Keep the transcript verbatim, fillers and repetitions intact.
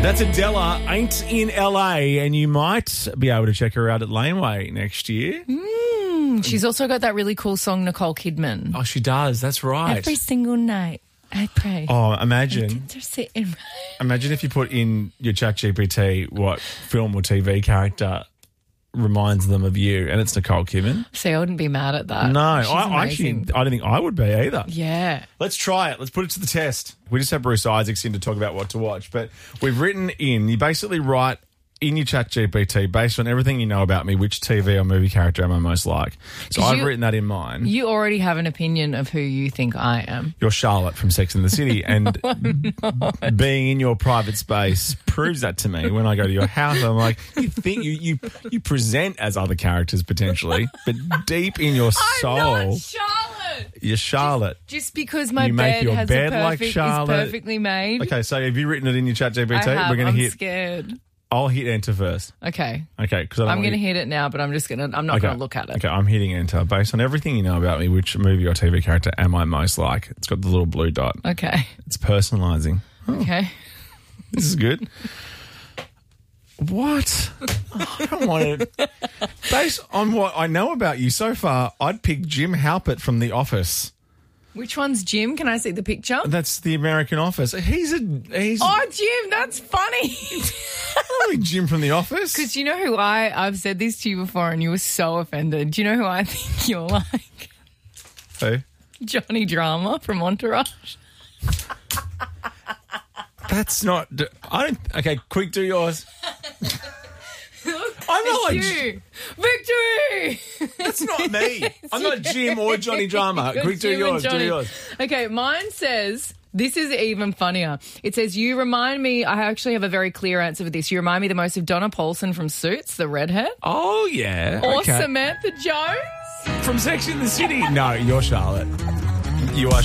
That's Adela, Ain't in L A, and you might be able to check her out at Laneway next year. Mm, she's also got that really cool song, Nicole Kidman. Oh, she does. That's right. Every single night, I pray. Oh, imagine. They're sitting. Imagine if you put in your ChatGPT what film or T V character reminds them of you, and it's Nicole Kidman. See, I wouldn't be mad at that. No, She's I, I amazing. actually, I don't think I would be either. Yeah. Let's try it. Let's put it to the test. We just have Bruce Isaacs in to talk about what to watch, but we've written in, you basically write in your ChatGPT, based on everything you know about me, which T V or movie character am I most like? So I've you, written that in mine. You already have an opinion of who you think I am. You're Charlotte from Sex and the City, and no. being in your private space proves that to me. When I go to your house, I'm like, you think you you, you present as other characters potentially, but deep in your soul, I'm not Charlotte. You're Charlotte. Just, just because my you bed make your has bed a perfect, like Charlotte. is perfectly made. Okay, so have you written it in your ChatGPT? I have. We're going I'm to hit. scared. I'll hit enter first. Okay. Okay, because I'm going to hit it now, but I'm just going to. I'm not okay. going to look at it. Okay, I'm hitting enter. Based on everything you know about me, which movie or T V character am I most like? It's got the little blue dot. Okay. It's personalising. Oh, okay. This is good. What? Oh, I don't want to. Based on what I know about you so far, I'd pick Jim Halpert from The Office. Which one's Jim? Can I see the picture? That's the American Office. He's a he's. Oh, Jim, that's funny. Probably Jim from The Office. Because you know who I I've said this to you before, and you were so offended. Do you know who I think you're like? Who? Johnny Drama from Entourage. That's not. I don't. Okay, quick, do yours. I'm not like you. Victory. That's not me. I'm not Jim or Johnny Drama. Quick, do yours. Do yours. Okay, mine says. This is even funnier. It says, you remind me, I actually have a very clear answer for this. You remind me the most of Donna Paulson from Suits, the redhead. Oh, yeah. Or okay. Samantha Jones. From Sex and the City. No, you're Charlotte. You are